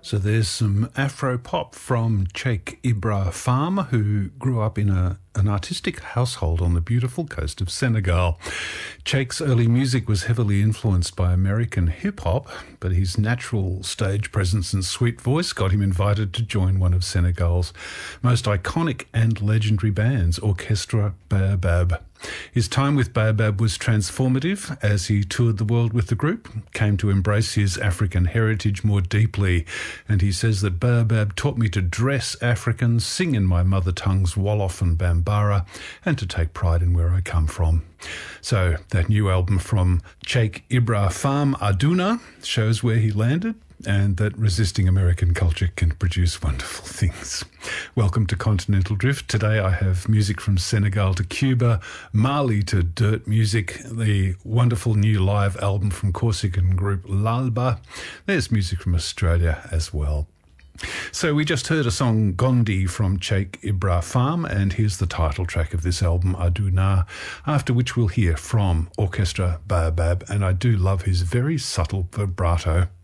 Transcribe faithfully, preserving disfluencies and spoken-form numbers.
So there's some Afro-pop from Cheikh Ibra Fama, who grew up in a, an artistic household on the beautiful coast of Senegal. Cheikh's early music was heavily influenced by American hip-hop, but his natural stage presence and sweet voice got him invited to join one of Senegal's most iconic and legendary bands, Orchestra Baobab. His time with Baobab was transformative as he toured the world with the group, came to embrace his African heritage more deeply, and he says that Baobab taught me to dress African, sing in my mother tongues Wolof and Bambara, and to take pride in where I come from. So that new album from Cheikh Ibra Fama, Aduna, shows where he landed, and that resisting American culture can produce wonderful things. Welcome to Continental Drift. Today I have music from Senegal to Cuba, Mali to dirt music, the wonderful new live album from Corsican group L'Alba. There's music from Australia as well. So we just heard a song, Gondi, from Cheikh Ibra Fama, and here's the title track of this album, Aduna, after which we'll hear from Orchestra Baobab, and I do love his very subtle vibrato.